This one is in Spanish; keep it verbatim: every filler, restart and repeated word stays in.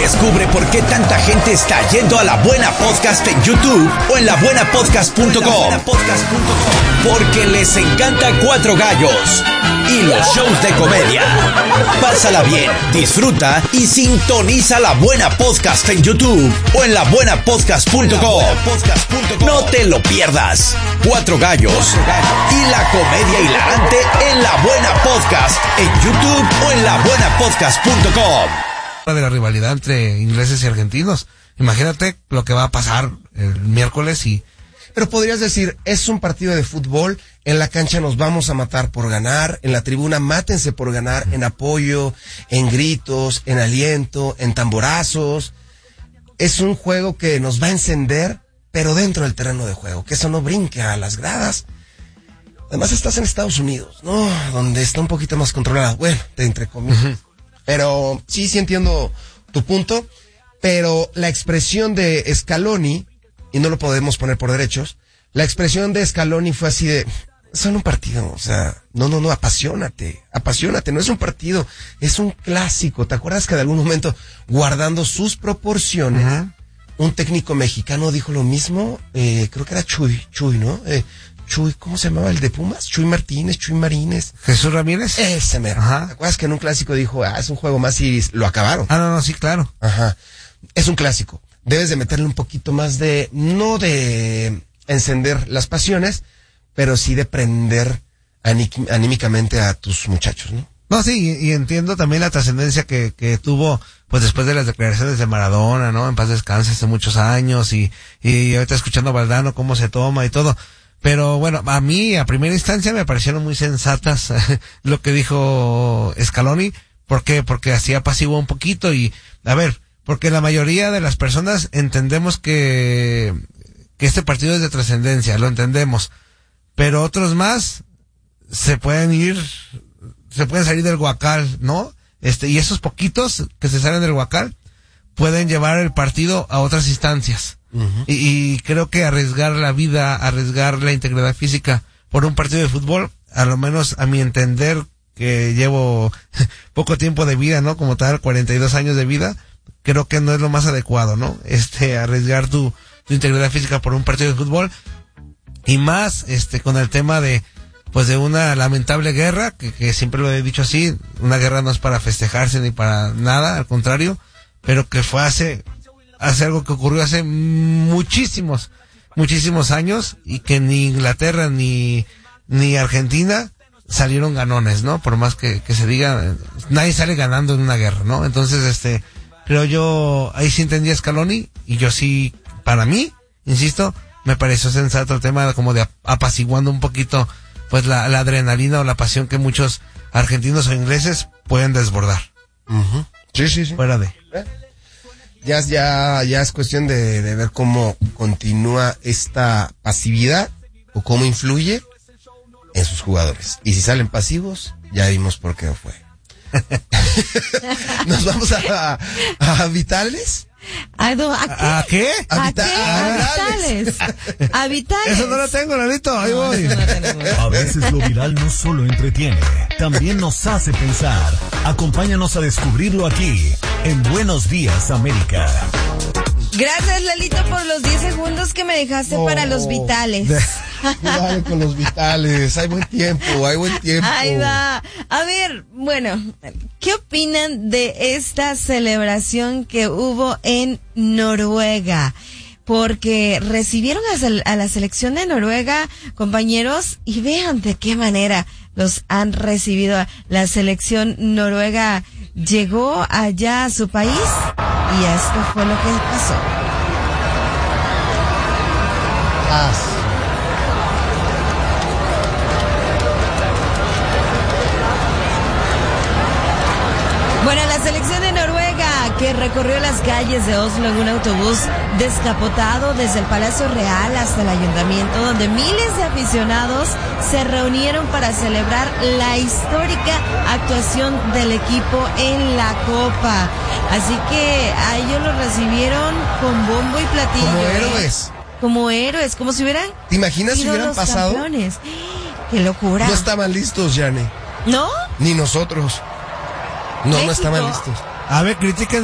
Descubre por qué tanta gente está yendo a La Buena Podcast en YouTube o en la buena podcast punto com. Porque les encanta Cuatro Gallos y los shows de comedia. Pásala bien, disfruta y sintoniza La Buena Podcast en YouTube o en la buena podcast punto com. No te lo pierdas. Cuatro Gallos y la comedia hilarante en La Buena Podcast en YouTube o en la buena podcast punto com. De la rivalidad entre ingleses y argentinos. Imagínate lo que va a pasar el miércoles y... Pero podrías decir, es un partido de fútbol, en la cancha nos vamos a matar por ganar, en la tribuna mátense por ganar, en apoyo, en gritos, en aliento, en tamborazos. Es un juego que nos va a encender, pero dentro del terreno de juego, que eso no brinque a las gradas. Además estás en Estados Unidos, ¿no? Donde está un poquito más controlado. Bueno, te entre comillas. Uh-huh. Pero sí, sí entiendo tu punto, pero la expresión de Scaloni, y no lo podemos poner por derechos, la expresión de Scaloni fue así de, son un partido, o sea, no, no, no, apasionate, apasionate, no es un partido, es un clásico. ¿Te acuerdas que de algún momento, guardando sus proporciones, uh-huh, un técnico mexicano dijo lo mismo? Eh, creo que era Chuy, Chuy, ¿no? Eh, Chuy, ¿cómo se llamaba el de Pumas? Chuy Martínez, Chuy Marínez. ¿Jesús Ramírez? Ese mero. Ajá. ¿Te acuerdas que en un clásico dijo, ah, es un juego más y lo acabaron? Ah, no, no, sí, claro. Ajá. Es un clásico. Debes de meterle un poquito más de, no de encender las pasiones, pero sí de prender aní- anímicamente a tus muchachos, ¿no? No, sí, y, y entiendo también la trascendencia que, que tuvo, pues después de las declaraciones de Maradona, ¿no? En paz descanse, hace muchos años, y, y ahorita escuchando a Valdano cómo se toma y todo. Pero bueno, a mí a primera instancia me parecieron muy sensatas lo que dijo Scaloni. ¿Por qué? Porque así apaciguó un poquito y, a ver, porque la mayoría de las personas entendemos que, que este partido es de trascendencia, lo entendemos. Pero otros más se pueden ir, se pueden salir del huacal, ¿no? Este, y esos poquitos que se salen del huacal pueden llevar el partido a otras instancias. Uh-huh. Y, y creo que arriesgar la vida, arriesgar la integridad física por un partido de fútbol, a lo menos a mi entender, que llevo poco tiempo de vida, ¿no? Como tal, cuarenta y dos años de vida, creo que no es lo más adecuado, ¿no? Este, arriesgar tu, tu integridad física por un partido de fútbol, y más, este, con el tema de, pues de una lamentable guerra, que, que siempre lo he dicho así, una guerra no es para festejarse ni para nada, al contrario, pero que fue hace, hace algo que ocurrió hace muchísimos, muchísimos años, y que ni Inglaterra ni, ni Argentina salieron ganones, ¿no? Por más que, que se diga, nadie sale ganando en una guerra, ¿no? Entonces, este, creo yo, ahí sí entendí a Scaloni, y yo sí, para mí, insisto, me pareció sensato el tema como de apaciguando un poquito, pues la, la adrenalina o la pasión que muchos argentinos o ingleses pueden desbordar. Uh-huh. Sí, sí, sí. Fuera de. ¿Eh? Ya, ya, ya es cuestión de, de ver cómo continúa esta pasividad o cómo influye en sus jugadores. Y si salen pasivos, ya vimos por qué fue. Nos vamos a, a, a Vitales. ¿A, do, a, qué? ¿A qué? A, ¿A vita- qué? a A Vitales. Vitales. A Vitales. Eso no lo tengo, Lalito, ahí No, voy. eso no tenemos. A veces lo viral no solo entretiene, también nos hace pensar. Acompáñanos a descubrirlo aquí, en Buenos Días, América. Gracias, Lalito, por los diez segundos que me dejaste Oh. para los Vitales. Dale con los Vitales. Hay buen tiempo, hay buen tiempo. Ahí va. A ver, bueno, ¿qué opinan de esta celebración que hubo en Noruega? Porque recibieron a, a la selección de Noruega, compañeros, y vean de qué manera los han recibido. La selección noruega llegó allá a su país y esto fue lo que pasó. Ah, Bueno, la selección de Noruega, que recorrió las calles de Oslo en un autobús descapotado desde el Palacio Real hasta el Ayuntamiento, donde miles de aficionados se reunieron para celebrar la histórica actuación del equipo en la Copa. Así que a ellos los recibieron con bombo y platillo. como ¿eh? héroes. Como héroes, como si hubieran ¿Te imaginas si sido hubieran los pasado? campeones. ¡Qué locura! No estaban listos, Yane. ¿No? Ni nosotros. No, México. no estaban listos. A ver, critiquen